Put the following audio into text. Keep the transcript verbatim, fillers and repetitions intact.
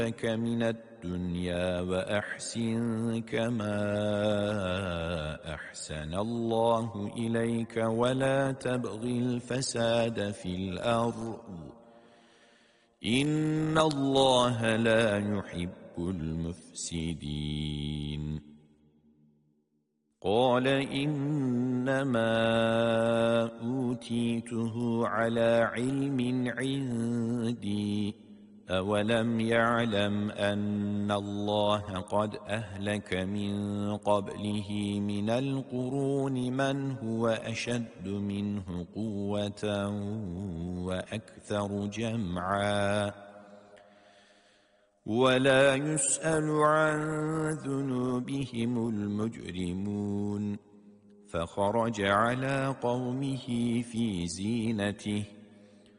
لك من الدنيا وأحسن كما أحسن الله إليك ولا تبغ الفساد في الأرض إن الله لا يحب المفسدين قال إنما أوتيته على علم عندي أولم يعلم أن الله قد أهلك من قبله من القرون من هو أشد منه قوة وأكثر جمعا ولا يسأل عن ذنوبهم المجرمون فخرج على قومه في زينته